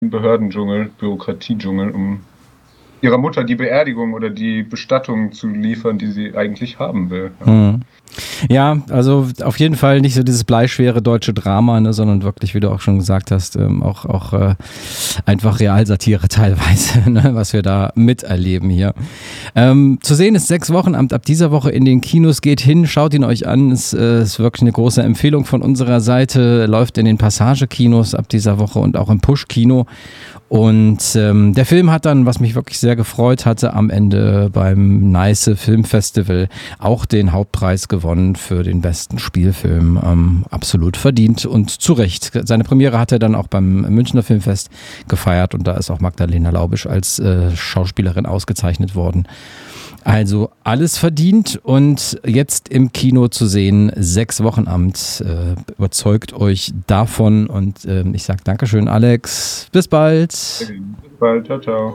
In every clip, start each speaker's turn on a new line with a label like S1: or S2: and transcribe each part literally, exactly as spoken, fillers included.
S1: Behördendschungel, Bürokratiedschungel, um ihrer Mutter die Beerdigung oder die Bestattung zu liefern, die sie eigentlich haben will. Ja,
S2: mhm. ja also auf jeden Fall nicht so dieses bleischwere deutsche Drama, ne, sondern wirklich, wie du auch schon gesagt hast, ähm, auch, auch äh, einfach Realsatire teilweise, ne, was wir da miterleben hier. Ähm, zu sehen ist sechs Wochen ab, ab dieser Woche in den Kinos. Geht hin, schaut ihn euch an. Es äh, ist wirklich eine große Empfehlung von unserer Seite. Läuft in den Passage-Kinos ab dieser Woche und auch im Push-Kino. Und ähm, der Film hat dann, was mich wirklich sehr gefreut hatte, am Ende beim Nice Filmfestival auch den Hauptpreis gewonnen für den besten Spielfilm. Ähm, absolut verdient und zu Recht. Seine Premiere hat er dann auch beim Münchner Filmfest gefeiert und da ist auch Magdalena Laubisch als äh, Schauspielerin ausgezeichnet worden. Also alles verdient und jetzt im Kino zu sehen, sechs Wochenamt. Äh, überzeugt euch davon und äh, ich sage Dankeschön, Alex. Bis bald.
S1: Bis bald. Ciao, ciao.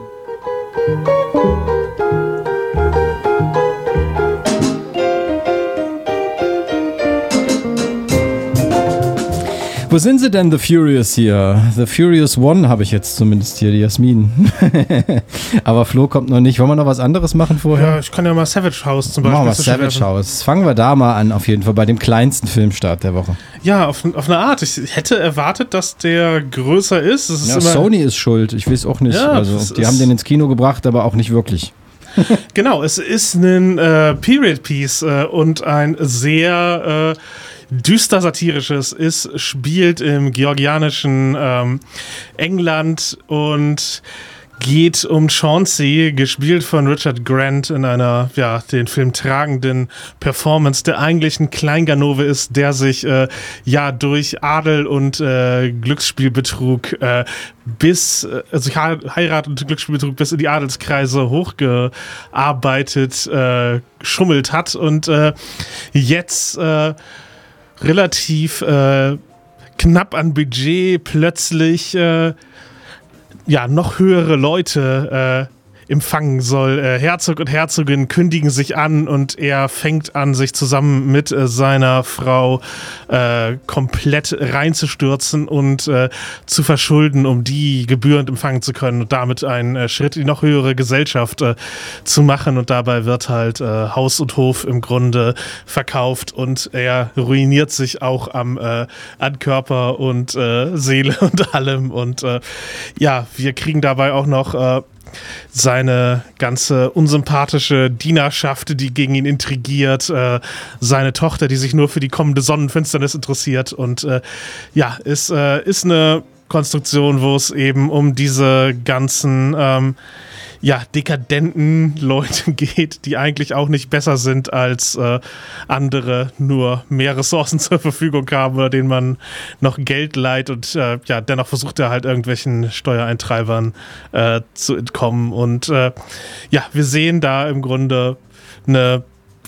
S2: Wo sind sie denn, The Furious hier? The Furious One habe ich jetzt zumindest hier, die Jasmin. Aber Flo kommt noch nicht. Wollen wir noch was anderes machen vorher?
S3: Ja, ich kann ja mal Savage House zum Beispiel.
S2: Machen wir Savage House. Fangen wir da mal an, auf jeden Fall, bei dem kleinsten Filmstart der Woche.
S3: Ja, auf, auf eine Art. Ich hätte erwartet, dass der größer ist. ist
S2: ja,
S3: immer
S2: Sony ist schuld. Ich weiß auch nicht.
S3: Ja,
S2: also, die haben den ins Kino gebracht, aber auch nicht wirklich.
S3: Genau, es ist ein äh, Period-Piece äh, und ein sehr äh, düster satirisches. Es spielt im georgianischen ähm, England und geht um Chauncey, gespielt von Richard Grant in einer, ja, den Film tragenden Performance, der eigentlich ein Kleinganove ist, der sich, äh, ja, durch Adel und äh, Glücksspielbetrug äh, bis, äh, also Heirat und Glücksspielbetrug bis in die Adelskreise hochgearbeitet, äh, geschummelt hat und äh, jetzt äh, relativ äh, knapp an Budget plötzlich äh, ja, noch höhere Leute äh, empfangen soll. Äh, Herzog und Herzogin kündigen sich an und er fängt an, sich zusammen mit äh, seiner Frau äh, komplett reinzustürzen und äh, zu verschulden, um die gebührend empfangen zu können und damit einen äh, Schritt in die noch höhere Gesellschaft äh, zu machen. Und dabei wird halt äh, Haus und Hof im Grunde verkauft und er ruiniert sich auch am äh, an Körper und äh, Seele und allem. Und äh, ja, wir kriegen dabei auch noch äh, seine ganze unsympathische Dienerschaft, die gegen ihn intrigiert, äh, seine Tochter, die sich nur für die kommende Sonnenfinsternis interessiert und äh, ja, ist, äh, ist eine Konstruktion, wo es eben um diese ganzen ähm, ja, dekadenten Leute geht, die eigentlich auch nicht besser sind als äh, andere, nur mehr Ressourcen zur Verfügung haben oder denen man noch Geld leiht und äh, ja, dennoch versucht er halt irgendwelchen Steuereintreibern äh, zu entkommen und äh, ja, wir sehen da im Grunde eine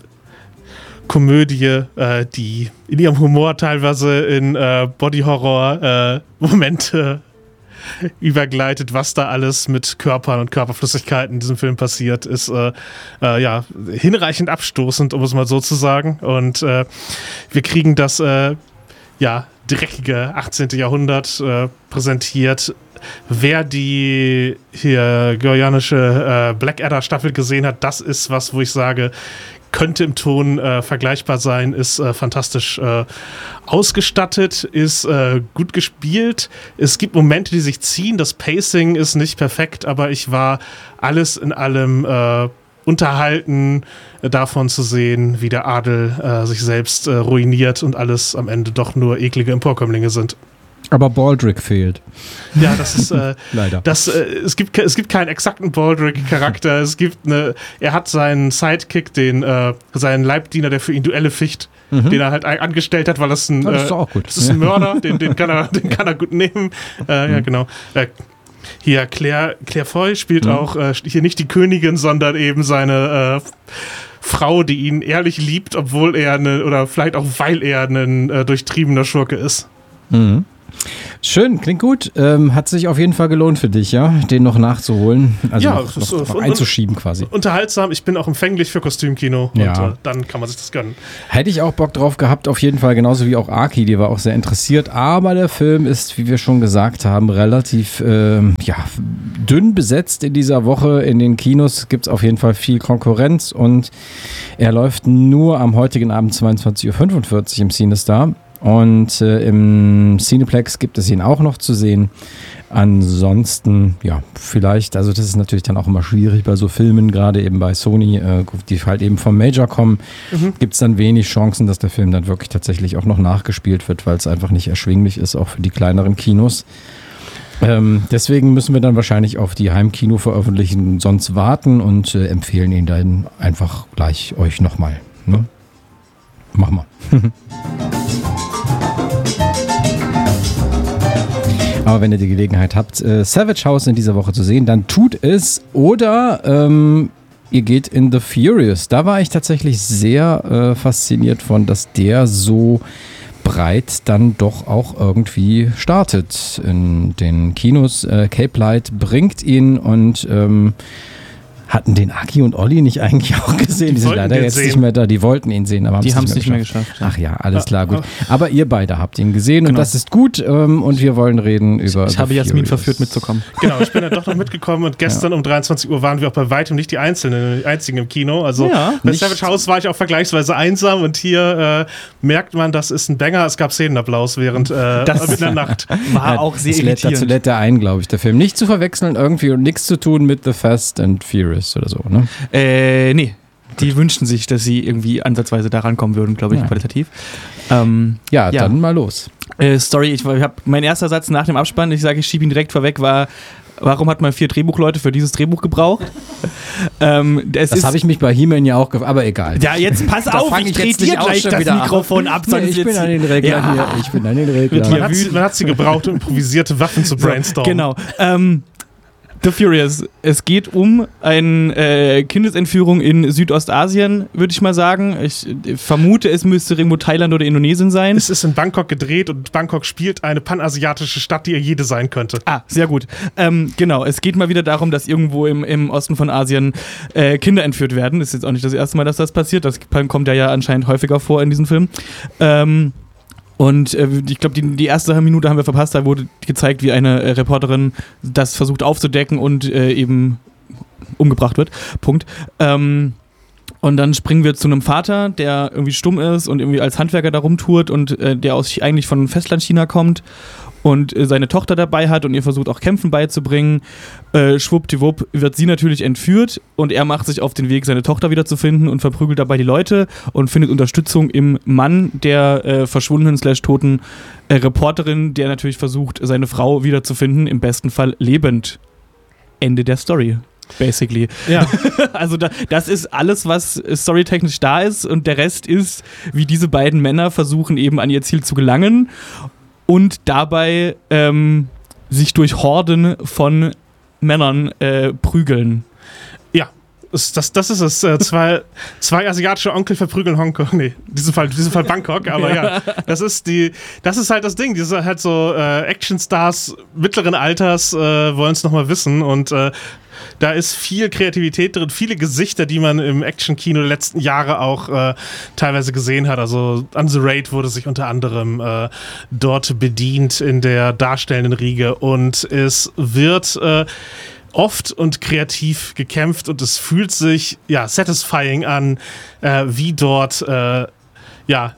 S3: Komödie, äh, die in ihrem Humor teilweise in äh, Body-Horror-Momente äh, übergleitet, was da alles mit Körpern und Körperflüssigkeiten in diesem Film passiert, ist äh, äh, ja hinreichend abstoßend, um es mal so zu sagen. Und äh, wir kriegen das äh, ja dreckige achtzehnten Jahrhundert äh, präsentiert. Wer die hier georgianische äh, Blackadder-Staffel gesehen hat, das ist was, wo ich sage, könnte im Ton äh, vergleichbar sein, ist äh, fantastisch äh, ausgestattet, ist äh, gut gespielt. Es gibt Momente, die sich ziehen. Das Pacing ist nicht perfekt, aber ich war alles in allem äh, unterhalten, äh, davon zu sehen, wie der Adel äh, sich selbst äh, ruiniert und alles am Ende doch nur eklige Emporkömmlinge sind.
S2: Aber Baldrick fehlt.
S3: Ja, das ist äh,
S2: leider.
S3: Das, äh, es gibt es gibt keinen exakten Baldrick-Charakter. Es gibt eine. Er hat seinen Sidekick, den äh, seinen Leibdiener, der für ihn Duelle ficht, mhm. den er halt angestellt hat, weil das ein.
S2: Ja, das ist
S3: äh,
S2: auch gut.
S3: Das ist ein Mörder, den, den kann er, den kann er gut nehmen. Äh, mhm. Ja, genau. Äh, hier Claire Claire Foy spielt mhm. auch äh, hier nicht die Königin, sondern eben seine äh, Frau, die ihn ehrlich liebt, obwohl er eine oder vielleicht auch weil er ein äh, durchtriebener Schurke ist.
S2: Mhm. Schön, klingt gut. Ähm, hat sich auf jeden Fall gelohnt für dich, ja, den noch nachzuholen. Also
S3: ja,
S2: noch, noch, noch einzuschieben quasi.
S3: Unterhaltsam, ich bin auch empfänglich für Kostümkino
S2: ja.
S3: und äh, dann kann man sich das gönnen.
S2: Hätte ich auch Bock drauf gehabt, auf jeden Fall, genauso wie auch Aki, die war auch sehr interessiert. Aber der Film ist, wie wir schon gesagt haben, relativ ähm, ja, dünn besetzt in dieser Woche. In den Kinos gibt es auf jeden Fall viel Konkurrenz und er läuft nur am heutigen Abend zweiundzwanzig Uhr fünfundvierzig im CineStar. Und äh, im Cineplex gibt es ihn auch noch zu sehen. Ansonsten, ja, vielleicht, also das ist natürlich dann auch immer schwierig bei so Filmen, gerade eben bei Sony, äh, die halt eben vom Major kommen, mhm. gibt es dann wenig Chancen, dass der Film dann wirklich tatsächlich auch noch nachgespielt wird, weil es einfach nicht erschwinglich ist, auch für die kleineren Kinos. Ähm, deswegen müssen wir dann wahrscheinlich auf die Heimkino-Veröffentlichungen sonst warten und äh, empfehlen ihn dann einfach gleich euch nochmal. Ne? Mach mal. Aber wenn ihr die Gelegenheit habt, äh, Savage House in dieser Woche zu sehen, dann tut es. Oder ähm, ihr geht in The Furious. Da war ich tatsächlich sehr äh, fasziniert von, dass der so breit dann doch auch irgendwie startet in den Kinos. Äh, Cape Light bringt ihn und ähm, hatten den Aki und Olli nicht eigentlich auch gesehen? Die, die sind leider jetzt sehen. nicht mehr da. Die wollten ihn sehen, aber
S4: die haben es nicht mehr
S2: geschafft.
S4: geschafft. Ja.
S2: Ach ja, alles klar, gut. Aber ihr beide habt ihn gesehen
S4: genau.
S2: und das ist gut. Ähm, und wir wollen reden über.
S4: Ich habe Jasmin verführt, mitzukommen.
S3: Genau, ich bin dann doch noch mitgekommen und gestern ja. um dreiundzwanzig Uhr waren wir auch bei weitem nicht die Einzelnen, einzigen im Kino. Also
S4: ja,
S3: bei Savage House war ich auch vergleichsweise einsam und hier äh, merkt man, das ist ein Banger. Es gab Szenenapplaus während äh,
S4: das
S3: in der Nacht.
S4: War
S2: ja,
S4: auch sehr
S2: das
S4: irritierend.
S2: Dazu lädt er ein, glaube ich, der Film. Nicht zu verwechseln irgendwie und nichts zu tun mit The Fast and Furious oder so, ne?
S4: Äh, nee. Die wünschten sich, dass sie irgendwie ansatzweise da rankommen würden, glaube ich, ja. qualitativ. Ähm,
S2: ja,
S4: ja,
S2: dann mal los.
S4: Äh, Story, ich, ich habe mein erster Satz nach dem Abspann, ich sage, ich schiebe ihn direkt vorweg, war, warum hat man vier Drehbuchleute für dieses Drehbuch gebraucht? ähm,
S2: das habe ich mich bei He-Man ja auch gefragt, aber egal.
S4: Ja, jetzt pass auf, ich, ich drehe dir gleich das Mikrofon ab.
S2: Nee, ich, bin an den Reglern ja. hier. ich bin an den Reglern.
S3: Man hat, sie, man hat sie gebraucht, um improvisierte Waffen zu brainstormen.
S4: Genau. Ähm, The Furious. Es geht um eine äh, Kindesentführung in Südostasien, würde ich mal sagen. Ich äh, vermute, es müsste irgendwo Thailand oder Indonesien sein.
S3: Es ist in Bangkok gedreht und Bangkok spielt eine panasiatische Stadt, die jede sein könnte.
S4: Ah, sehr gut. Ähm, genau, es geht mal wieder darum, dass irgendwo im, im Osten von Asien äh, Kinder entführt werden. Das ist jetzt auch nicht das erste Mal, dass das passiert. Das kommt ja, ja anscheinend häufiger vor in diesem Film. Ähm, Und äh, ich glaube, die, die erste Minute haben wir verpasst, da wurde gezeigt, wie eine äh, Reporterin das versucht aufzudecken und äh, eben umgebracht wird. Punkt. Ähm, und dann springen wir zu einem Vater, der irgendwie stumm ist und irgendwie als Handwerker da rumtourt und äh, der aus eigentlich von Festlandchina kommt und äh, seine Tochter dabei hat und ihr versucht auch Kämpfen beizubringen. Äh, schwuppdiwupp wird sie natürlich entführt und er macht sich auf den Weg, seine Tochter wiederzufinden und verprügelt dabei die Leute und findet Unterstützung im Mann der äh, verschwundenen slash toten äh, Reporterin, der natürlich versucht, seine Frau wiederzufinden, im besten Fall lebend. Ende der Story. Basically.
S3: Ja.
S4: Also da, das ist alles, was storytechnisch da ist und der Rest ist, wie diese beiden Männer versuchen eben an ihr Ziel zu gelangen und dabei ähm, sich durch Horden von Männern äh, prügeln.
S3: Ja, das, das, das ist es. Äh, zwei, zwei asiatische Onkel verprügeln Hongkong. Nee, in diesem Fall, in diesem Fall Bangkok, aber ja. ja, das ist die, das ist halt das Ding. Diese halt so äh, Actionstars mittleren Alters äh, wollen es nochmal wissen und äh, da ist viel Kreativität drin, viele Gesichter, die man im Action-Kino der letzten Jahre auch äh, teilweise gesehen hat. Also On the Raid wurde sich unter anderem äh, dort bedient in der darstellenden Riege und es wird äh, oft und kreativ gekämpft und es fühlt sich ja satisfying an, äh, wie dort äh, ja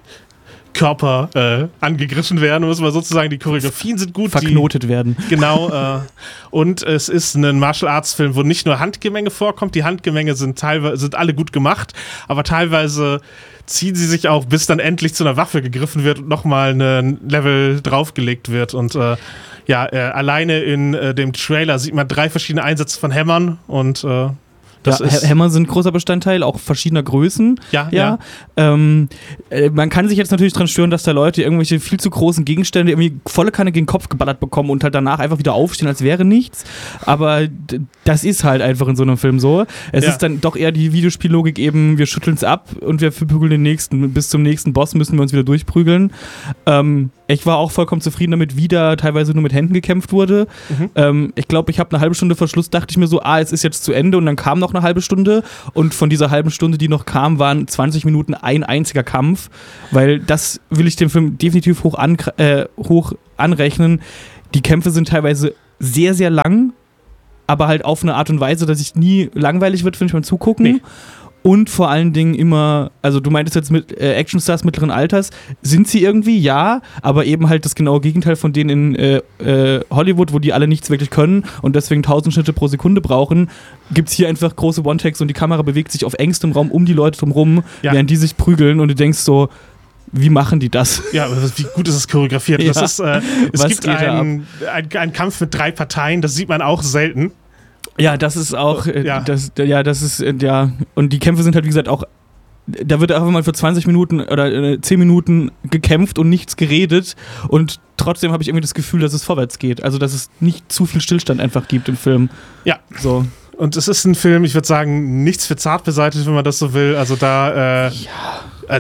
S3: Körper äh, angegriffen werden, muss man sozusagen, die Choreografien sind gut.
S4: Verknotet
S3: die,
S4: werden.
S3: Genau. Äh, und es ist ein Martial-Arts-Film, wo nicht nur Handgemenge vorkommt, die Handgemenge sind teilweise sind alle gut gemacht, aber teilweise ziehen sie sich auch, bis dann endlich zu einer Waffe gegriffen wird und nochmal ein Level draufgelegt wird. Und äh, ja, äh, alleine in äh, dem Trailer sieht man drei verschiedene Einsätze von Hämmern und äh, Das
S4: ja,
S3: ist
S4: Hämmer sind großer Bestandteil, auch verschiedener Größen.
S3: Ja,
S4: ja.
S3: ja.
S4: Ähm, äh, man kann sich jetzt natürlich dran stören, dass da Leute irgendwelche viel zu großen Gegenstände irgendwie volle Kanne gegen den Kopf geballert bekommen und halt danach einfach wieder aufstehen, als wäre nichts. Aber d- das ist halt einfach in so einem Film so. Es
S3: Ja.
S4: ist dann doch eher die Videospiellogik eben, wir schütteln es ab und wir prügeln den nächsten. Bis zum nächsten Boss müssen wir uns wieder durchprügeln. Ähm, ich war auch vollkommen zufrieden damit, wie da teilweise nur mit Händen gekämpft wurde. Mhm. Ähm, ich glaube, ich habe eine halbe Stunde vor Schluss, dachte ich mir so, ah, es ist jetzt zu Ende und dann kam noch eine halbe Stunde und von dieser halben Stunde, die noch kam, waren zwanzig Minuten ein einziger Kampf, weil das will ich dem Film definitiv hoch, an, äh, hoch anrechnen. Die Kämpfe sind teilweise sehr, sehr lang, aber halt auf eine Art und Weise, dass ich nie langweilig wird, finde ich, beim Zugucken. Nee. Und vor allen Dingen immer, also du meintest jetzt mit äh, Actionstars mittleren Alters, sind sie irgendwie, ja, aber eben halt das genaue Gegenteil von denen in äh, äh, Hollywood, wo die alle nichts wirklich können und deswegen tausend Schnitte pro Sekunde brauchen, gibt es hier einfach große One-Takes und die Kamera bewegt sich auf engstem Raum um die Leute drumherum, ja. während die sich prügeln und du denkst so, wie machen die das?
S3: Ja, wie gut ist es choreografiert? Ja. Das ist, äh, es Was gibt einen ein Kampf mit drei Parteien, das sieht man auch selten.
S4: Ja, das ist auch, äh, ja. Das, ja, das ist, äh, ja, und die Kämpfe sind halt, wie gesagt, auch, da wird einfach mal für zwanzig Minuten oder äh, zehn Minuten gekämpft und nichts geredet und trotzdem habe ich irgendwie das Gefühl, dass es vorwärts geht, also dass es nicht zu viel Stillstand einfach gibt im Film.
S3: Ja.
S4: So.
S3: Und es ist ein Film, ich würde sagen, nichts für zart beseitigt, wenn man das so will, also da, äh,
S4: ja.
S3: Äh,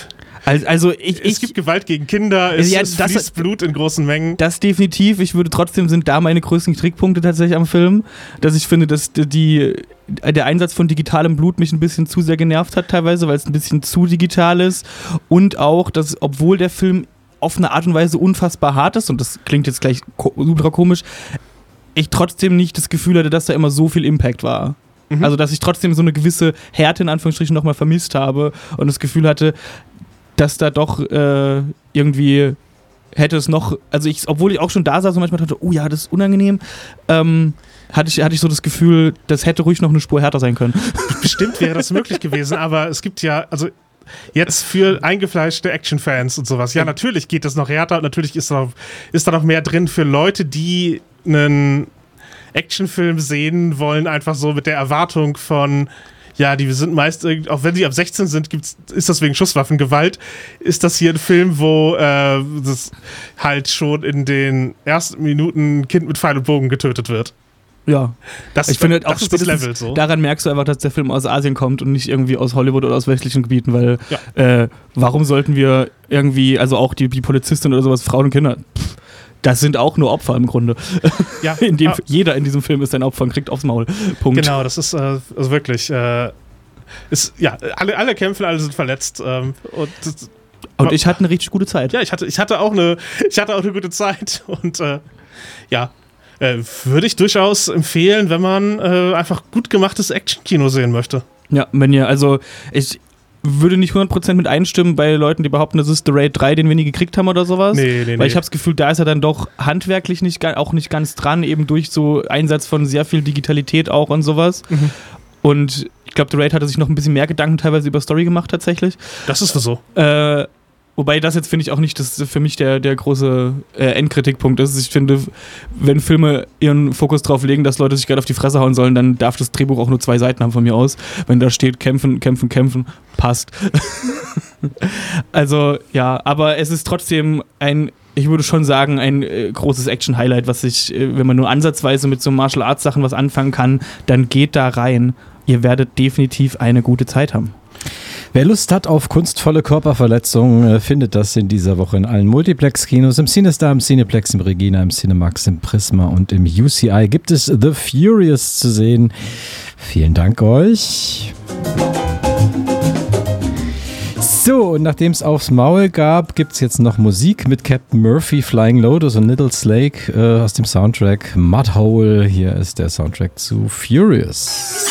S4: Also ich,
S3: es
S4: ich,
S3: gibt Gewalt gegen Kinder, es, ja, es fließt das, Blut in großen Mengen.
S4: Das definitiv. Ich würde trotzdem, sind da meine größten Kritikpunkte tatsächlich am Film, dass ich finde, dass die, der Einsatz von digitalem Blut mich ein bisschen zu sehr genervt hat teilweise, weil es ein bisschen zu digital ist und auch, dass obwohl der Film auf eine Art und Weise unfassbar hart ist und das klingt jetzt gleich ko- ultra komisch, ich trotzdem nicht das Gefühl hatte, dass da immer so viel Impact war. Mhm. Also dass ich trotzdem so eine gewisse Härte in Anführungsstrichen nochmal vermisst habe und das Gefühl hatte, dass da doch äh, irgendwie hätte es noch, also ich, obwohl ich auch schon da saß und manchmal dachte, oh ja, das ist unangenehm, ähm, hatte ich, hatte ich so das Gefühl, das hätte ruhig noch eine Spur härter sein können.
S3: Bestimmt wäre das möglich gewesen, aber es gibt ja, also jetzt für eingefleischte Action-Fans und sowas, ja, natürlich geht das noch härter und natürlich ist da noch, ist da noch mehr drin für Leute, die einen Actionfilm sehen wollen, einfach so mit der Erwartung von ja, die sind meist, auch wenn sie ab sechzehn sind, gibt's, ist das wegen Schusswaffengewalt, ist das hier ein Film, wo äh, das halt schon in den ersten Minuten ein Kind mit Pfeil und Bogen getötet wird.
S4: Ja,
S3: das,
S4: ich finde
S3: das
S4: auch
S3: ist das Level so.
S4: Daran merkst du einfach, dass der Film aus Asien kommt und nicht irgendwie aus Hollywood oder aus westlichen Gebieten, weil ja. äh, warum sollten wir irgendwie, also auch die, die Polizistin oder sowas, Frauen und Kinder, pff, das sind auch nur Opfer im Grunde. Ja, in dem, ah. Jeder in diesem Film ist ein Opfer und kriegt aufs Maul. Punkt.
S3: Genau, das ist äh, also wirklich, äh, ist, ja, alle, alle kämpfen, alle sind verletzt. Ähm, und das,
S4: und ich hatte eine richtig gute Zeit.
S3: Ja, ich hatte, ich hatte, auch, eine, ich hatte auch eine gute Zeit und äh, ja, äh, würde ich durchaus empfehlen, wenn man äh, einfach gut gemachtes Action-Kino sehen möchte.
S4: Ja, wenn ihr, also ich würde nicht hundert Prozent mit einstimmen bei Leuten, die behaupten, das ist The Raid drei, den wir nie gekriegt haben oder sowas.
S3: Nee, nee,
S4: Weil ich habe das Gefühl, da ist er dann doch handwerklich nicht, auch nicht ganz dran, eben durch so Einsatz von sehr viel Digitalität auch und sowas. Mhm. Und ich glaube, The Raid hatte sich noch ein bisschen mehr Gedanken teilweise über Story gemacht tatsächlich.
S3: Das ist so.
S4: Äh, Wobei das jetzt, finde ich, auch nicht das für mich der, der große äh, Endkritikpunkt ist. Ich finde, wenn Filme ihren Fokus drauf legen, dass Leute sich gerade auf die Fresse hauen sollen, dann darf das Drehbuch auch nur zwei Seiten haben von mir aus. Wenn da steht, kämpfen, kämpfen, kämpfen, passt. Also, ja, aber es ist trotzdem ein, ich würde schon sagen, ein äh, großes Action-Highlight, was ich, äh, wenn man nur ansatzweise mit so Martial-Arts-Sachen was anfangen kann, dann geht da rein. Ihr werdet definitiv eine gute Zeit haben.
S2: Wer Lust hat auf kunstvolle Körperverletzungen, findet das in dieser Woche in allen Multiplex-Kinos. Im Cinestar, im Cineplex, im Regina, im Cinemax, im Prisma und im U C I gibt es The Furious zu sehen. Vielen Dank euch. So, und nachdem es aufs Maul gab, gibt es jetzt noch Musik mit Captain Murphy, Flying Lotus und Needles Lake äh, aus dem Soundtrack Mudhole. Hier ist der Soundtrack zu Furious.